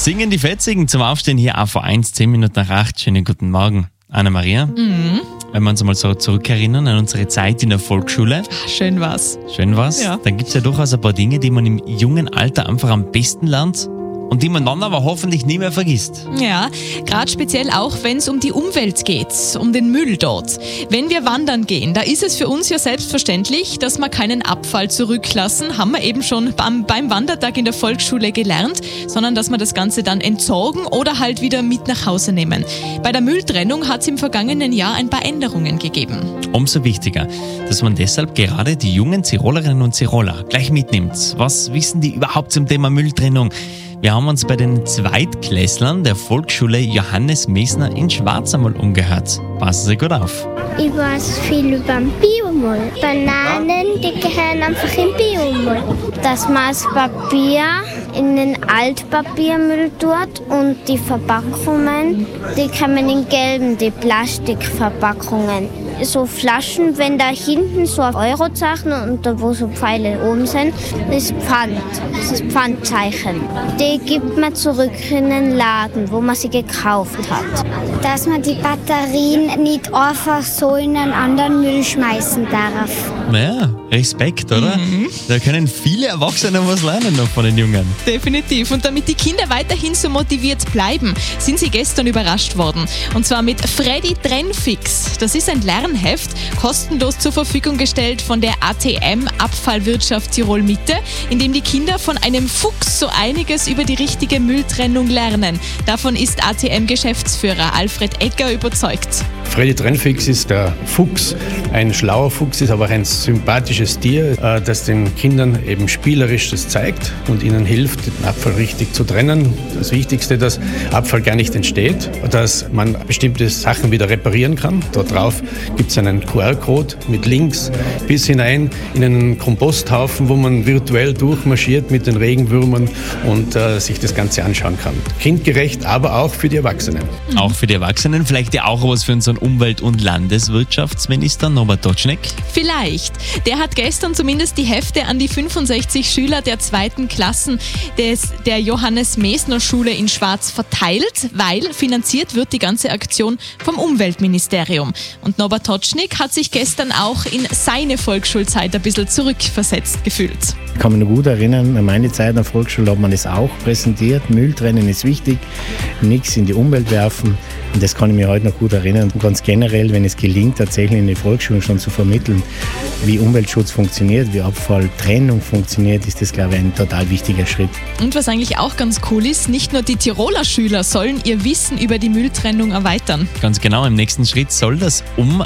Singen die Fetzigen zum Aufstehen hier auf 1, 10 Minuten nach 8. Schönen guten Morgen, Anna-Maria. Wenn wir uns mal so zurückerinnern an unsere Zeit in der Volksschule. Schön war's. Schön war's. Ja. Dann gibt es ja durchaus ein paar Dinge, die man im jungen Alter einfach am besten lernt und die man dann aber hoffentlich nie mehr vergisst. Ja, gerade speziell auch, wenn es um die Umwelt geht, um den Müll dort. Wenn wir wandern gehen, da ist es für uns ja selbstverständlich, dass wir keinen Abfall zurücklassen, haben wir eben schon beim Wandertag in der Volksschule gelernt, sondern dass wir das Ganze dann entsorgen oder halt wieder mit nach Hause nehmen. Bei der Mülltrennung hat es im vergangenen Jahr ein paar Änderungen gegeben. Umso wichtiger, dass man deshalb gerade die jungen Tirolerinnen und Tiroler gleich mitnimmt. Was wissen die überhaupt zum Thema Mülltrennung? Wir haben uns bei den Zweitklässlern der Volksschule Johannes Mesner in Schwarz einmal umgehört. Passen Sie gut auf. Ich weiß viel über den Biomüll. Bananen, die gehören einfach in den Biomüll. Dass man das Papier in den Altpapiermüll tut und die Verpackungen, die kann man in gelben, die Plastikverpackungen. So Flaschen, wenn da hinten so ein Eurozeichen und da wo so Pfeile oben sind, ist Pfand. Das ist Pfandzeichen. Die gibt man zurück in den Laden, wo man sie gekauft hat. Dass man die Batterien nicht einfach so in einen anderen Müll schmeißen darf. Naja, Respekt, oder? Da können viele Erwachsene was lernen noch von den Jungen. Definitiv. Und damit die Kinder weiterhin so motiviert bleiben, sind sie gestern überrascht worden. Und zwar mit Freddy Trennfix. Das ist ein Lernheft, kostenlos zur Verfügung gestellt von der ATM Abfallwirtschaft Tirol Mitte, in dem die Kinder von einem Fuchs so einiges über die richtige Mülltrennung lernen. Davon ist ATM-Geschäftsführer Alfred Egger überzeugt. Freddy Trennfix ist der Fuchs, ein schlauer Fuchs, ist aber auch ein sympathisches Tier, das den Kindern eben spielerisch das zeigt und ihnen hilft, den Abfall richtig zu trennen. Das Wichtigste, dass Abfall gar nicht entsteht, dass man bestimmte Sachen wieder reparieren kann. Dort drauf gibt es einen QR-Code mit Links bis hinein in einen Komposthaufen, wo man virtuell durchmarschiert mit den Regenwürmern und sich das Ganze anschauen kann. Kindgerecht, aber auch für die Erwachsenen. Auch für die Erwachsenen, vielleicht ja auch was für unseren Umwelt- und Landeswirtschaftsminister Norbert Totschnig. Vielleicht. Der hat gestern zumindest die Hefte an die 65 Schüler der 2. Klassen der Johannes Mesner Schule in Schwarz verteilt, weil finanziert wird die ganze Aktion vom Umweltministerium. Und Norbert Totschnig hat sich gestern auch in seine Volksschulzeit ein bisschen zurückversetzt gefühlt. Ich kann mich noch gut erinnern, an meine Zeit in der Volksschule hat man das auch präsentiert. Müll trennen ist wichtig, nichts in die Umwelt werfen. Und das kann ich mir heute noch gut erinnern. Und ganz generell, wenn es gelingt, tatsächlich in den Volksschulen schon zu vermitteln, wie Umweltschutz funktioniert, wie Abfalltrennung funktioniert, ist das, glaube ich, ein total wichtiger Schritt. Und was eigentlich auch ganz cool ist, nicht nur die Tiroler Schüler sollen ihr Wissen über die Mülltrennung erweitern. Ganz genau, im nächsten Schritt soll das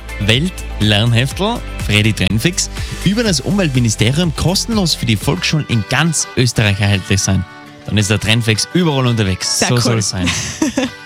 Umweltlernheftel Freddy Trennfix über das Umweltministerium kostenlos für die Volksschulen in ganz Österreich erhältlich sein. Dann ist der Trennfix überall unterwegs. Sehr so cool. soll es sein.